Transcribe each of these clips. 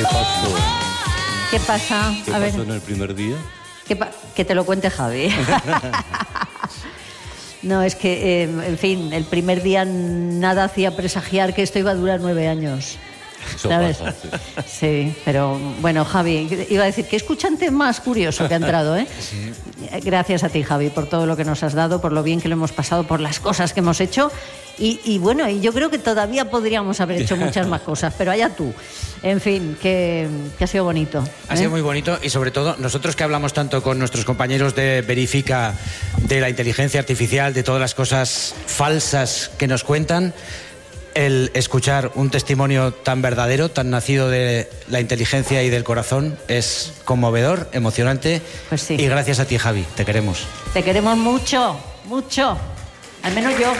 ¿Qué pasó? ¿Qué pasa? ¿Qué pasó en el primer día? Que te lo cuente Javi. No, es que, en fin, el primer día nada hacía presagiar que esto iba a durar 9 años. Eso ¿Sabes? pasa, sí. Sí, pero bueno, Javi, iba a decir, qué escuchante más curioso que ha entrado, ¿eh? Sí. Gracias a ti, Javi, por todo lo que nos has dado, por lo bien que lo hemos pasado, por las cosas que hemos hecho. Y bueno, y yo creo que todavía podríamos haber hecho muchas más cosas, pero allá tú. En fin, que ha sido bonito. Ha sido muy bonito y sobre todo nosotros que hablamos tanto con nuestros compañeros de Verifica, de la inteligencia artificial, de todas las cosas falsas que nos cuentan, el escuchar un testimonio tan verdadero, tan nacido de la inteligencia y del corazón, es conmovedor, emocionante. Pues sí. Y gracias a ti, Javi, te queremos. Te queremos mucho, mucho. Al menos yo.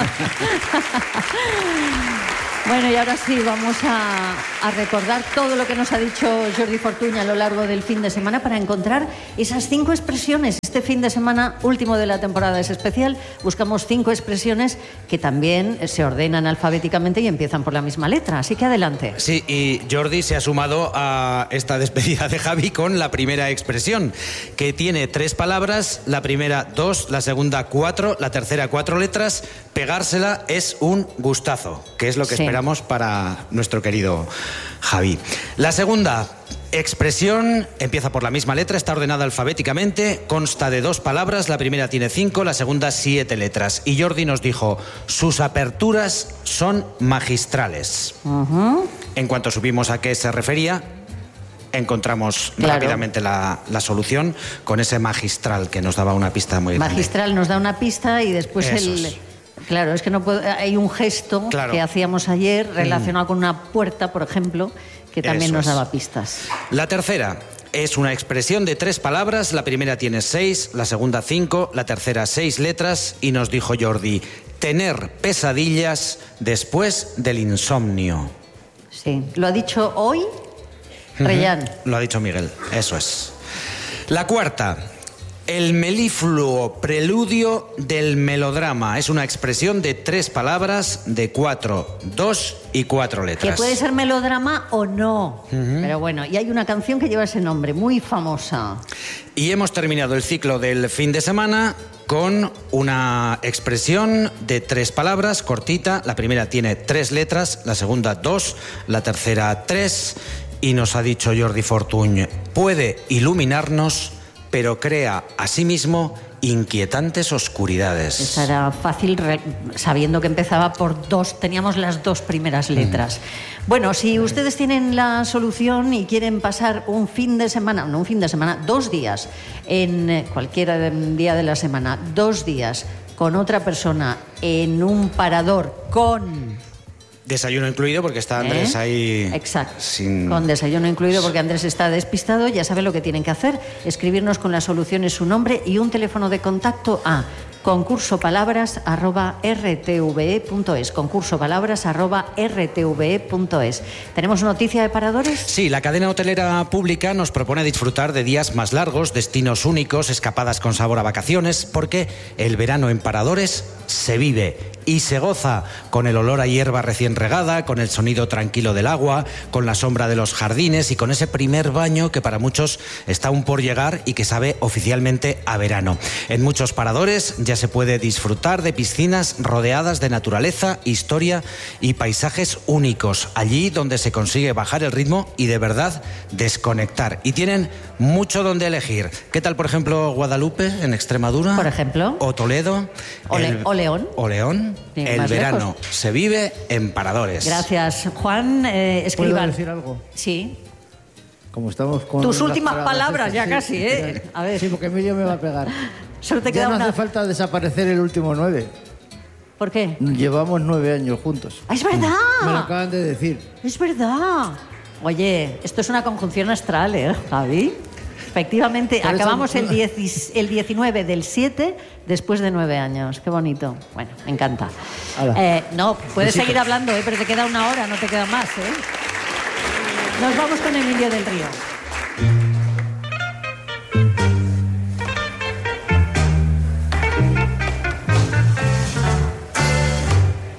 Bueno, y ahora sí, vamos a recordar todo lo que nos ha dicho Jordi Fortuny a lo largo del fin de semana para encontrar esas 5 expresiones. Este fin de semana último de la temporada es especial. Buscamos 5 expresiones que también se ordenan alfabéticamente y empiezan por la misma letra. Así que adelante. Sí, y Jordi se ha sumado a esta despedida de Javi con la primera expresión, que tiene 3 palabras, la primera 2, la segunda 4, la tercera 4 letras. Pegársela es un gustazo, que es lo que esperamos para nuestro querido Javi. La segunda expresión empieza por la misma letra, está ordenada alfabéticamente, consta de 2 palabras, la primera tiene 5, la segunda 7 letras. Y Jordi nos dijo, sus aperturas son magistrales. En cuanto supimos a qué se refería, encontramos rápidamente la solución con ese magistral que nos daba una pista muy grande. Magistral nos da una pista y después Claro, es que no puedo, hay un gesto que hacíamos ayer relacionado con una puerta, por ejemplo, que también nos daba pistas. La tercera es una expresión de 3 palabras, la primera tiene 6, la segunda 5, la tercera 6 letras y nos dijo Jordi, tener pesadillas después del insomnio. Sí, lo ha dicho hoy Reyán. Lo ha dicho Miguel, eso es. La cuarta, el melifluo preludio del melodrama. Es una expresión de 3 palabras, de 4, 2 y 4 letras. Que puede ser melodrama o no. Pero bueno, y hay una canción que lleva ese nombre, muy famosa. Y hemos terminado el ciclo del fin de semana con una expresión de 3 palabras, cortita. La primera tiene 3 letras, la segunda 2, la tercera 3. Y nos ha dicho Jordi Fortuny, puede iluminarnos, pero crea asimismo inquietantes oscuridades. Esa era fácil, sabiendo que empezaba por 2, teníamos las 2 primeras letras. Bueno, si ustedes tienen la solución y quieren pasar un fin de semana, no un fin de semana, 2 días, en cualquier día de la semana, 2 días con otra persona en un parador con... Desayuno incluido, porque está Andrés ahí... Exacto, con desayuno incluido, porque Andrés está despistado. Ya saben lo que tienen que hacer, escribirnos con las soluciones su nombre y un teléfono de contacto a concursopalabras@rtve.es, concursopalabras@rtve.es. ¿Tenemos noticia de paradores? Sí, la cadena hotelera pública nos propone disfrutar de días más largos, destinos únicos, escapadas con sabor a vacaciones, porque el verano en paradores se vive y se goza con el olor a hierba recién regada, con el sonido tranquilo del agua, con la sombra de los jardines y con ese primer baño que para muchos está aún por llegar y que sabe oficialmente a verano. En muchos paradores ya se puede disfrutar de piscinas rodeadas de naturaleza, historia y paisajes únicos, allí donde se consigue bajar el ritmo y de verdad desconectar. Y tienen mucho donde elegir. ¿Qué tal, por ejemplo, Guadalupe en Extremadura? Por ejemplo. O Toledo. O León. O León. Sí, el verano se vive en paradores. Gracias, Juan. Escriban. ¿Puedo decir algo? Sí. Como estamos con tus las últimas palabras ya sí, casi, ¿eh? A ver. Sí, porque Emilio me va a pegar. Solo te queda ya no una. hace falta desaparecer el último 9. ¿Por qué? Llevamos 9 años juntos. ¡Ah, es verdad! Me lo acaban de decir. Es verdad. Oye, esto es una conjunción astral, ¿eh, Javi? Efectivamente, Por acabamos eso... el 19 del 7 después de 9 años. Qué bonito. Bueno, me encanta. No, puedes seguir hablando, pero te queda 1 hora, no te queda más, ¿eh? Nos vamos con Emilio del Río.